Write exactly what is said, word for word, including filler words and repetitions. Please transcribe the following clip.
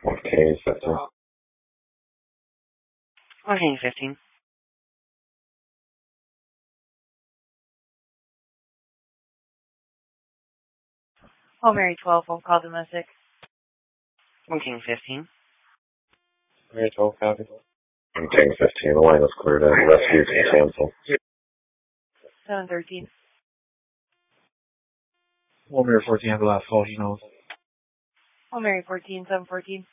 One King fifteen. One King fifteen. All Mary twelve, phone call domestic. One King fifteen. Mary twelve, copy. One King fifteen, the line is cleared out. Rescue can cancel. Seven thirteen. One Mary fourteen, have the last call, you know. All Mary fourteen, seven fourteen.